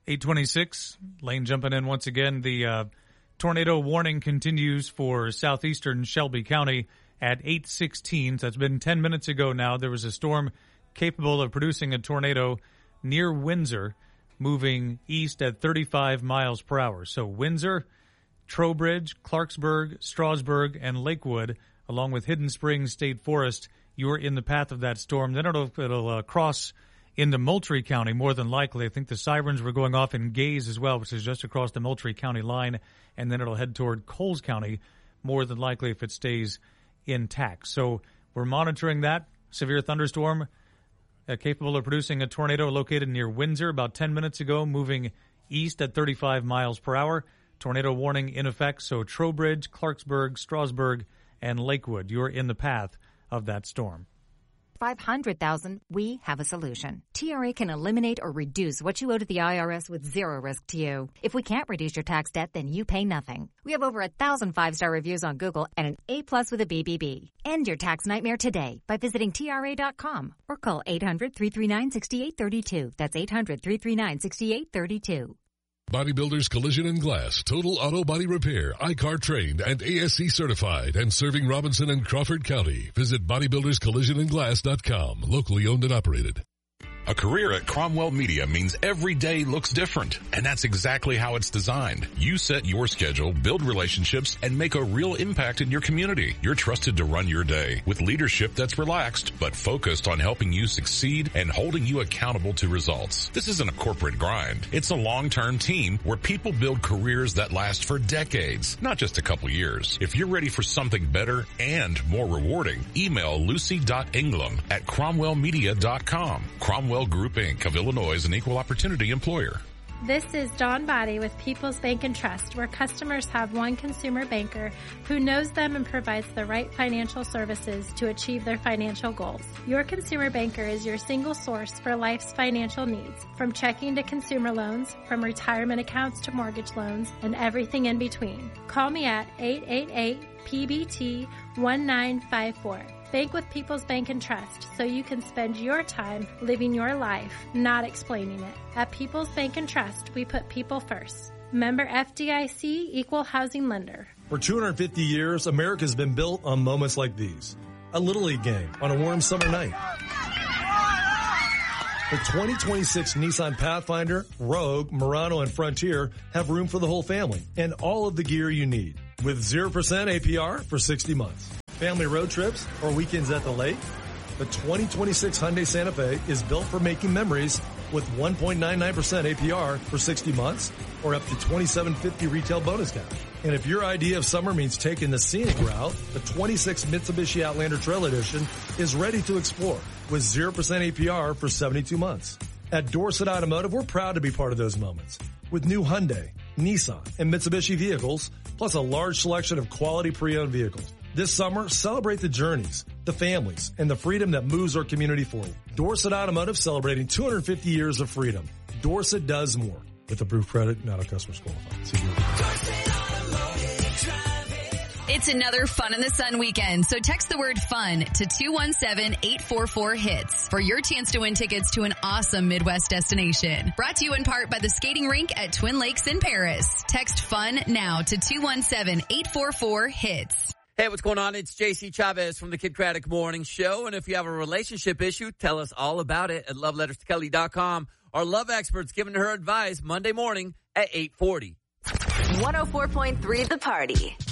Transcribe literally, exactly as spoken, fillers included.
eight twenty-six, Lane jumping in once again. The uh, tornado warning continues for southeastern Shelby County at eight sixteen. So it's been ten minutes ago now. There was a storm capable of producing a tornado near Windsor, moving east at thirty-five miles per hour. So Windsor, Trowbridge, Clarksburg, Strasburg, and Lakewood, along with Hidden Springs State Forest, you're in the path of that storm. Then it'll, it'll uh, cross into Moultrie County, more than likely. I think the sirens were going off in Gaze as well, which is just across the Moultrie County line, and then it'll head toward Coles County, more than likely if it stays intact. So we're monitoring that severe thunderstorm uh, capable of producing a tornado located near Windsor about ten minutes ago, moving east at thirty-five miles per hour. Tornado warning in effect, so Trowbridge, Clarksburg, Strasburg, and Lakewood, you're in the path of that storm. five hundred thousand, we have a solution. T R A can eliminate or reduce what you owe to the I R S with zero risk to you. If we can't reduce your tax debt, then you pay nothing. We have over a thousand five-star reviews on Google and an A plus with a B B B. End your tax nightmare today by visiting T R A dot com or call eight hundred, three three nine, six eight three two. That's eight hundred, three three nine, six eight three two. Bodybuilders Collision and Glass, total auto body repair, I C A R trained and A S C certified, and serving Robinson and Crawford County. Visit bodybuilders collision and glass dot com, locally owned and operated. A career at Cromwell Media means every day looks different, and that's exactly how it's designed. You set your schedule, build relationships, and make a real impact in your community. You're trusted to run your day with leadership that's relaxed, but focused on helping you succeed and holding you accountable to results. This isn't a corporate grind. It's a long-term team where people build careers that last for decades, not just a couple years. If you're ready for something better and more rewarding, email lucy dot ingram at cromwell media dot com. Cromwell Group, Incorporated of Illinois is an equal opportunity employer. This is Dawn Body with People's Bank and Trust, where customers have one consumer banker who knows them and provides the right financial services to achieve their financial goals. Your consumer banker is your single source for life's financial needs, from checking to consumer loans, from retirement accounts to mortgage loans, and everything in between. Call me at eight eight eight, P B T, one nine five four. Bank with People's Bank and Trust so you can spend your time living your life, not explaining it. At People's Bank and Trust, we put people first. Member F D I C, Equal Housing Lender. For two hundred fifty years, America's been built on moments like these. A Little League game on a warm summer night. The twenty twenty-six Nissan Pathfinder, Rogue, Murano, and Frontier have room for the whole family and all of the gear you need. With zero percent A P R for sixty months. Family road trips or weekends at the lake? The twenty twenty-six Hyundai Santa Fe is built for making memories with one point nine nine percent A P R for sixty months or up to twenty-seven fifty retail bonus cash. And if your idea of summer means taking the scenic route, the twenty-six Mitsubishi Outlander Trail Edition is ready to explore with zero percent A P R for seventy-two months. At Dorset Automotive, we're proud to be part of those moments with new Hyundai, Nissan, and Mitsubishi vehicles, plus a large selection of quality pre-owned vehicles. This summer, celebrate the journeys, the families, and the freedom that moves our community forward. Dorset Automotive celebrating two hundred fifty years of freedom. Dorset does more. With approved credit, not a customer's qualified. See you. It's another Fun in the Sun weekend, so text the word FUN to two one seven, eight four four, HITS for your chance to win tickets to an awesome Midwest destination. Brought to you in part by the skating rink at Twin Lakes in Paris. Text FUN now to two one seven, eight four four, HITS. Hey, what's going on? It's J C Chavez from the Kid Craddock Morning Show. And if you have a relationship issue, tell us all about it at love letters to kelly dot com. Our love experts giving her advice Monday morning at eight forty. one oh four point three The Party.